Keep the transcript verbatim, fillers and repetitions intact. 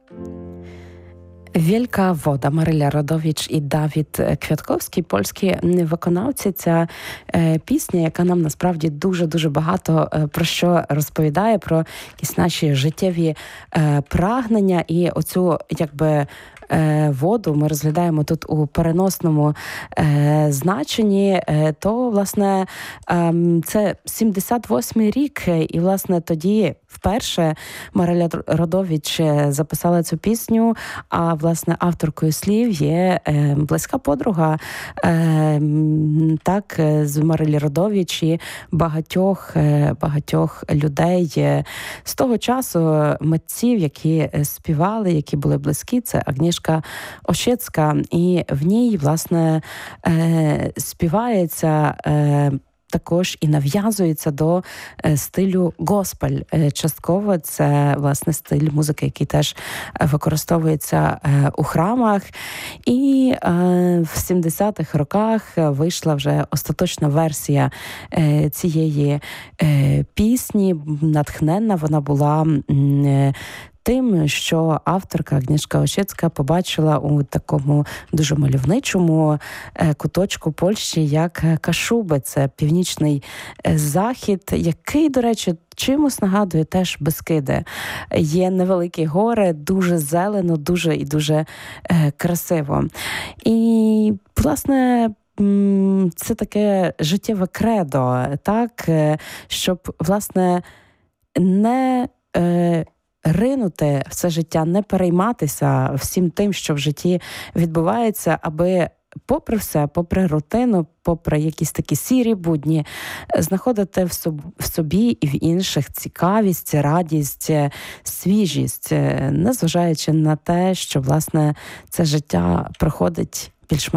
Wielka woda, Marylia Rodowicz і Давід Квятковський, польські виконавці. Ця е, пісня, яка нам насправді дуже-дуже багато е, про що розповідає, про якісь наші життєві е, прагнення. І оцю, якби, е, воду ми розглядаємо тут у переносному е, значенні. Е, то, власне, е, це сімдесят восьмий рік, і, власне, тоді вперше Мариля Родович записала цю пісню, а, власне, авторкою слів є е, близька подруга е, так, з Марилі Родович і багатьох, е, багатьох людей з того часу, митців, які співали, які були близькі. Це Агнішка Ощецька, і в ній, власне, е, співається е, також і нав'язується до е, стилю госпель. Е, частково це, власне, стиль музики, який теж е, використовується е, у храмах. І е, в сімдесятих роках вийшла вже остаточна версія е, цієї е, пісні. Натхненна вона була е, тим, що авторка Агнішка Ощецька побачила у такому дуже мальовничому куточку Польщі, як Кашуби. Це північний захід, який, до речі, чимось нагадує теж Бескиди. Є невеликі гори, дуже зелено, дуже і дуже е, красиво. І, власне, це таке життєве кредо, так, щоб, власне, не е, ринути все життя, не перейматися всім тим, що в житті відбувається, аби попри все, попри рутину, попри якісь такі сірі будні, знаходити в собі, в собі і в інших цікавість, радість, свіжість, незважаючи на те, що, власне, це життя проходить більш-менш